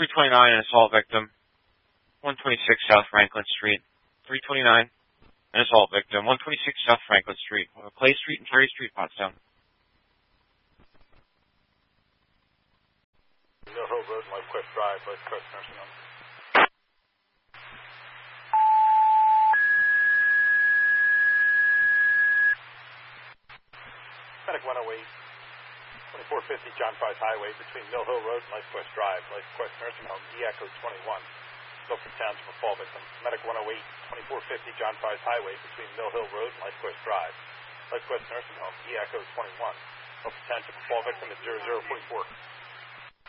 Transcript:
329, an assault victim. 126 South Franklin Street. 329, an assault victim. 126 South Franklin Street. Clay Street and Cherry Street, Pottstown. Mill Hill Road, LifeQuest Drive, LifeQuest Nursing Home. Medic 108, 2450 John Price Highway between Mill Hill Road and LifeQuest Drive, LifeQuest Nursing Home, E-Echo 21, Milford Township of fall victim. Medic 108, 2450 John Price Highway between Mill Hill Road and LifeQuest Drive, LifeQuest Nursing Home, E-Echo 21, Milford Township of fall victim at 0044.